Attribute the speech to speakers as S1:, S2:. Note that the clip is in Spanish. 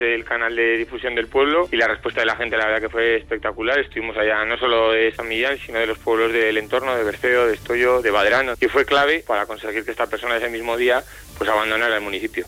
S1: del canal de difusión del pueblo y la respuesta de la gente la verdad que fue espectacular. Estuvimos allá no solo de San Millán, sino de los pueblos del entorno, de Berceo, de Estollo, de Baderano, y fue clave para conseguir que esta persona ese mismo día pues abandonara el municipio.